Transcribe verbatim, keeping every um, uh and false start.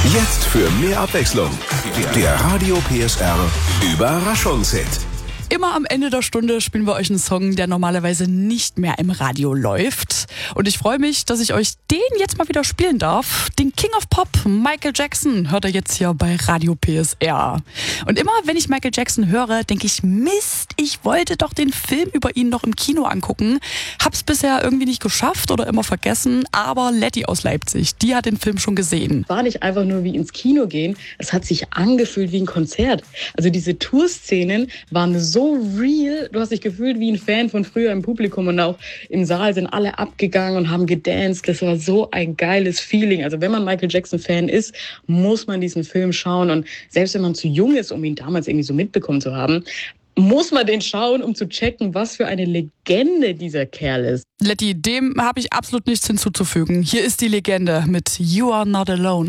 Jetzt für mehr Abwechslung. Der Radio P S R Überraschungshit. Immer am Ende der Stunde spielen wir euch einen Song, der normalerweise nicht mehr im Radio läuft. Und ich freue mich, dass ich euch den jetzt mal wieder spielen darf. Den King of Pop, Michael Jackson, hört ihr jetzt hier bei Radio P S R. Und immer, wenn ich Michael Jackson höre, denke ich, Mist, ich wollte doch den Film über ihn noch im Kino angucken. Hab's bisher irgendwie nicht geschafft oder immer vergessen. Aber Letty aus Leipzig, die hat den Film schon gesehen. War nicht einfach nur wie ins Kino gehen, es hat sich angefühlt wie ein Konzert. Also diese Tourszenen waren so so real. Du hast dich gefühlt wie ein Fan von früher im Publikum und auch im Saal sind alle abgegangen und haben gedanced. Das war so ein geiles Feeling. Also wenn man Michael Jackson-Fan ist, muss man diesen Film schauen. Und selbst wenn man zu jung ist, um ihn damals irgendwie so mitbekommen zu haben, muss man den schauen, um zu checken, was für eine Legende dieser Kerl ist. Letty, dem habe ich absolut nichts hinzuzufügen. Hier ist die Legende mit You Are Not Alone.